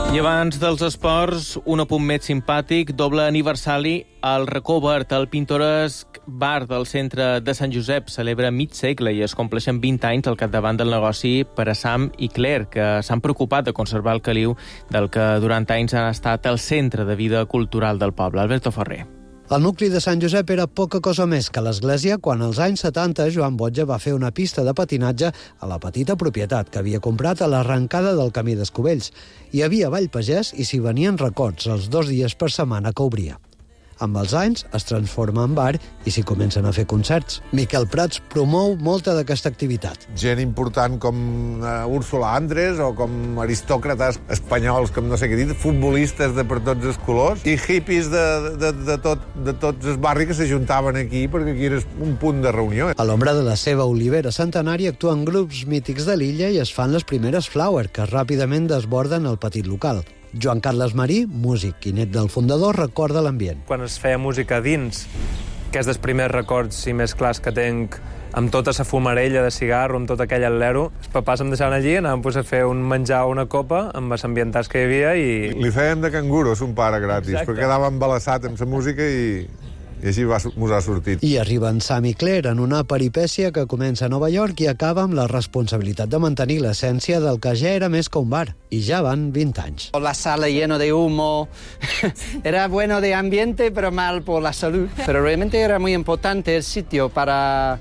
I abans dels esports, un apunt més simpàtic, doble aniversari al Racó Verd, el pintoresc bar del centre de Sant Josep celebra mig segle i es compleixen 20 anys al capdavant del negoci per a Sam i Claire, que s'han preocupat de conservar el caliu del que durant anys ha estat el centre de vida cultural del poble. Alberto Ferrer. El nucli de Sant Josep era poca cosa més que l'església quan als anys 70 Joan Botja va fer una pista de patinatge a la petita propietat que havia comprat a l'arrencada del camí d'Escubells. Hi havia ball pagès i s'hi venien records els 2 dies per setmana que obria. Amb els anys es transforma en bar i s'hi comencen a fer concerts. Miquel Prats promou molta d'aquesta activitat. Gent important com Úrsula Andrés o com aristòcrates espanyols, com no sé què dir, futbolistes de per tots els colors i hippies de tots els barris que s'ajuntaven aquí perquè aquí era un punt de reunió. A l'ombra de la seva olivera centenària actuen grups mítics de l'illa i es fan les primeres flower, que ràpidament desborden el petit local. Joan Carles Marí, músic i net del fundador, recorda l'ambient. Quan es feia música dins, que és dels primers records i més clars que tenc, amb tota la fumarella de cigarro, amb tot aquell atlero, els papàs em deixaven allí, anàvem a fer un menjar o una copa amb els ambientats que hi havia i... Li fèiem de canguro, son pare, gratis, exacte, perquè quedava embalassat amb la música i així mos ha sortit. I arriben Sam i Claire en una peripècia que comença a Nova York i acaba amb la responsabilitat de mantenir l'essència del que ja era més que un bar. I ja van 20 anys. La sala llena de humo. Era bueno de ambiente, pero mal por la salud. Pero realmente era muy importante el sitio para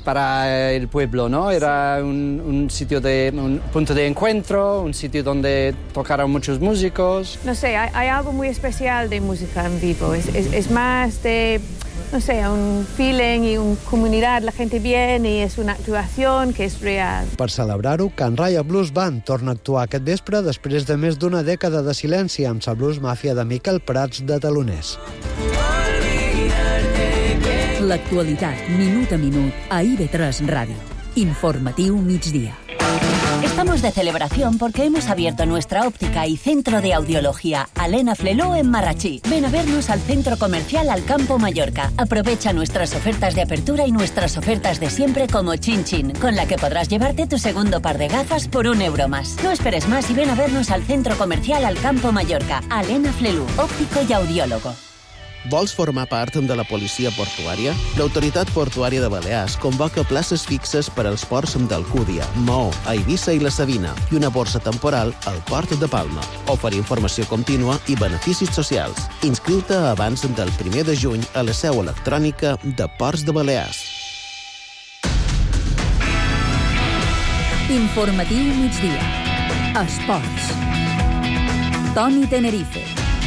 el pueblo, ¿no? Era un sitio un punto de encuentro, un sitio donde tocaron muchos músicos. No sé, hay algo muy especial de música en vivo. Es más de, no sé, un feeling y una comunidad. La gente viene y es una actuación que es real. Per celebrar-ho, Can Raya Blues Band torna a actuar aquest vespre després de més d'una dècada de silenci amb la blues màfia de Miquel Prats de taloners. L'actualitat, minut a minut, a IB3 Radio. Informatiu migdia. Estamos de celebración porque hemos abierto nuestra óptica y centro de audiología Alena Fleló en Marrachí. Ven a vernos al centro comercial Alcampo Mallorca. Aprovecha nuestras ofertas de apertura y nuestras ofertas de siempre como Chin Chin, con la que podrás llevarte tu segundo par de gafas por €1 más. No esperes más y ven a vernos al centro comercial Alcampo Mallorca. Alena Fleló, óptico y audiólogo. Vols formar part de la policia portuària? L'Autoritat Portuària de Balears convoca places fixes per als ports d'Alcúdia, Maó, Eivissa i la Sabina i una borsa temporal al Port de Palma. Oferir informació contínua i beneficis socials. Inscriu-te abans del 1 de juny a la seu electrònica de Ports de Balears. Informatiu migdia. Esports. Toni Tenerife.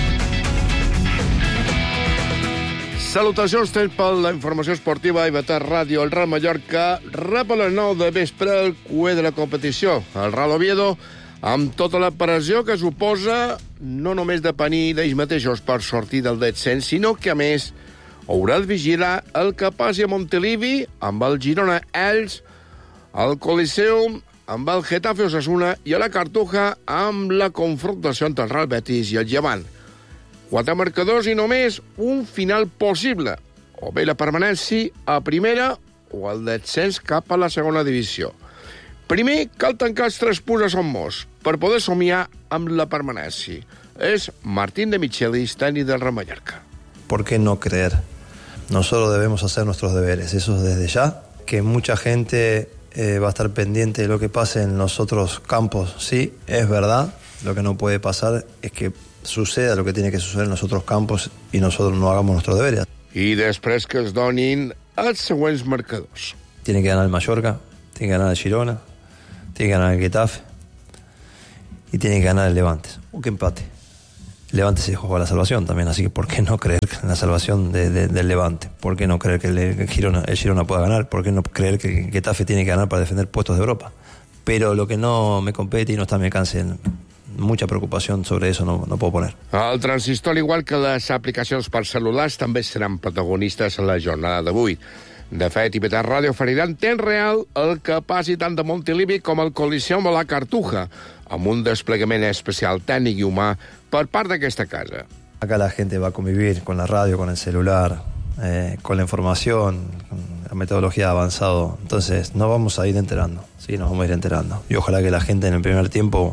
Salutacions, temps per la informació esportiva a IB3 Ràdio. El Real Mallorca rep a les 9 de vespre el cué de la competició. El Real Oviedo, amb tota la pressió que suposa no només depènir d'ells mateixos per sortir del descens, sinó que, a més, haurà de vigilar el que passi a Montilivi amb el Girona Elx, al Coliseum amb el Getafe Osasuna i a la Cartuja amb la confrontació entre el Real Betis i el Llevant. 4 marcadors i només un final possible, o bé la permanència a primera o el descens cap a la segona divisió. Primer, cal tancar els 3 punts a Son Mos per poder somiar amb la permanència. És Martín de Michelis, tècnic del Real Mallorca. ¿Por qué no creer? Nosotros debemos hacer nuestros deberes, eso desde ya. Que mucha gente va a estar pendiente de lo que pase en los otros campos, sí, es verdad. Lo que no puede pasar es que suceda lo que tiene que suceder en los otros campos y nosotros no hagamos nuestros deberes. I després que es donin els següents marcadors. Tiene que ganar el Mallorca, tiene que ganar el Girona, tiene que ganar el Getafe y tiene que ganar el Levante. O que empate. El Levante se juega la salvación también, así que ¿por qué no creer en la salvación del Levante? ¿Por qué no creer que el Girona pueda ganar? ¿Por qué no creer que el Getafe tiene que ganar para defender puestos de Europa? Pero lo que no me compete y no está a mi alcance, mucha preocupació sobre eso no puedo poner. El transistor, igual que les aplicacions per cel·lulars, també seran protagonistes en la jornada d'avui. De fet, IB3 Ràdio oferirà en temps real el que passi tant de Montilivi com el Coliseum o la Cartuja, amb un desplegament especial tècnic i humà per part d'aquesta casa. Acá la gente va a convivir con la radio, con el celular, con la información, con la metodología avanzada. Entonces nos vamos a ir enterando, sí, nos vamos a ir enterando. Y ojalá que la gente en el primer tiempo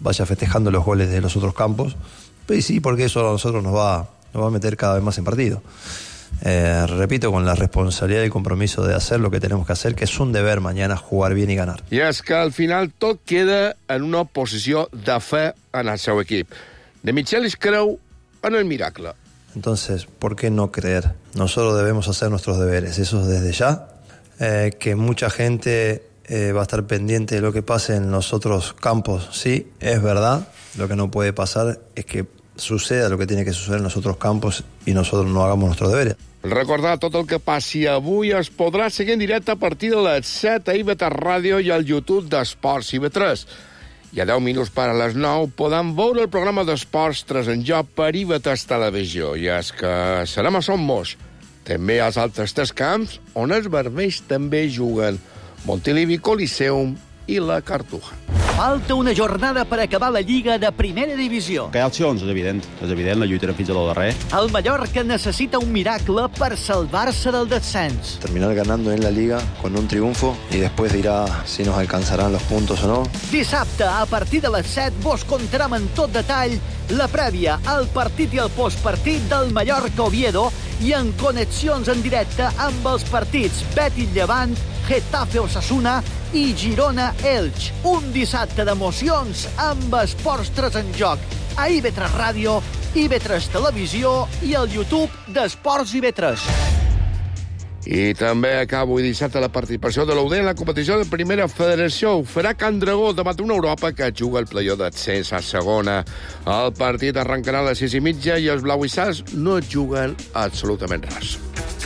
vaya festejando los goles de los otros campos. Pues sí, porque eso a nosotros nos va a meter cada vez más en partido. Repito, con la responsabilidad y el compromiso de hacer lo que tenemos que hacer, que és un deber mañana jugar bien y ganar. I és que al final tot queda en una posició de fe en el seu equip. De Michelis creu en el miracle. Entonces, ¿por qué no creer? Nosotros debemos hacer nuestros deberes, eso desde ya. Que mucha gente va a estar pendiente de lo que pase en los otros campos, sí, es verdad. Lo que no puede pasar es que suceda lo que tiene que suceder en los otros campos y nosotros no hagamos nuestros deberes. Recordar tot el que passi avui es podrà seguir en directe a partir de les 7 a IB3 Ràdio i al YouTube d'Esports IB3. I a 10 minuts per a les 9 podem veure el programa d'Esports 3 en joc per IB3 Televisió. I és que serem a Son Moix. També als altres 3 camps on els vermells també juguen. Montilivi, Coliseum i la Cartuja. Falta una jornada per acabar la Lliga de Primera Divisió. Que hi ha opcions, és evident, la lluitarem fins a lo darrer. El Mallorca necessita un miracle per salvar-se del descens. Terminar ganando en la Liga con un triunfo y después dirá si nos alcanzarán los puntos o no. Dissabte, a partir de les 7, vos contarem en tot detall la prèvia, el partit i el postpartit del Mallorca-Oviedo i en connexions en directe amb els partits Betis-Llevant, Getafe-Osasuna i Girona-Elx. Un dissabte d'emocions amb Esports 3 en joc a IB3 Ràdio, IB3 Televisió i el YouTube d'Esports IB3. I també acabo dissabte la participació de l'UD en la competició de Primera Federació. Ho farà Can Dragó davant una Europa que juga el play-off d'ascens a segona. El partit arrencarà a les 6:30 i els blauissars no juguen absolutament res.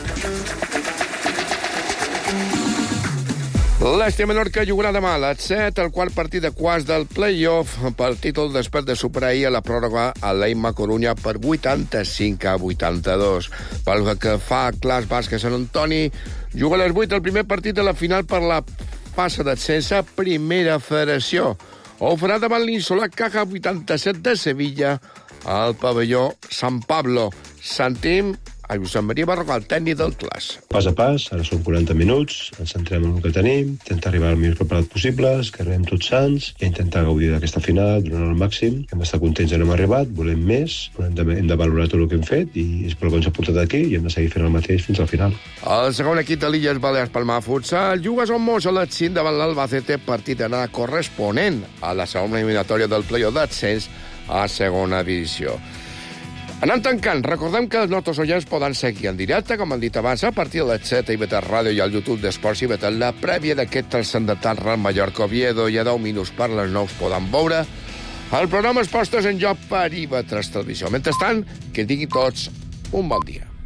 L'Estia Menorca jugarà demà a les 7, el quart partit de quarts del play-off pel títol després de superar ahir a la pròrroga a l'Eima Corunya per 85-82. Pel que fa a Clas Bàsquet Sant Antoni, juga a les 8 el primer partit de la final per la passa d'ascens a Primera Federació. Ho farà davant l'Insolar Caja 87 de Sevilla al pavelló Sant Pablo. Sentim a Josep Maria Barroca, el tècnic del Clas. Pas a pas, ara són 40 minuts, ens centrem en el que tenim, intentar arribar el millor preparat possibles, que arribem tots sants, i intentar gaudir d'aquesta final, donar el màxim. Hem d'estar contents de no hem arribat, volem més, però hem de valorar tot el que hem fet, i és per el que ens ha portat aquí, i hem de seguir fent el mateix fins al final. El segon equip de l'Illes Balears Palma Futsal juga a Son Moix a les 5 davant l'Albacete, partit d'anada corresponent a la segona eliminatòria del play-off d'ascens a segona divisió. Anant tancant, recordem que els nostres oients poden seguir en directe, com han dit abans, a partir de les 7 a IB3 Ràdio i al YouTube d'Esports IB3, la prèvia d'aquest transcendental Real Mallorca-Oviedo, i a 10 minuts per les 9 poden veure el programa Esports en joc per IB3 Televisió. Mentrestant, que tinguin tots un bon dia.